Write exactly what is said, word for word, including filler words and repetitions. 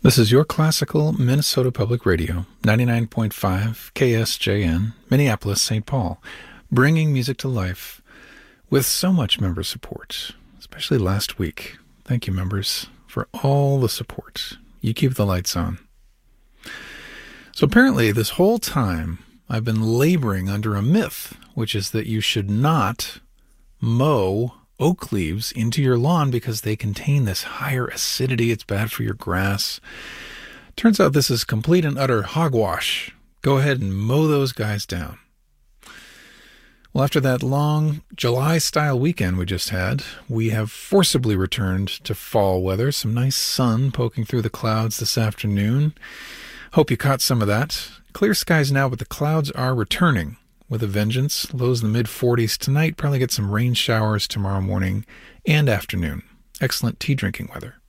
This is your classical Minnesota Public Radio, ninety-nine point five K S J N, Minneapolis, Saint Paul, bringing music to life with so much member support, especially last week. Thank you, members, for all the support. You keep the lights on. So apparently this whole time I've been laboring under a myth, which is that you should not mow oak leaves into your lawn because they contain this higher acidity. It's bad for your grass. Turns out this is complete and utter hogwash. Go ahead and mow those guys down. Well, after that long July-style weekend we just had, we have forcibly returned to fall weather. Some nice sun poking through the clouds this afternoon. Hope you caught some of that. Clear skies now, but the clouds are returning with a vengeance. Lows in the mid forties tonight. Probably get some rain showers tomorrow morning and afternoon. Excellent tea drinking weather.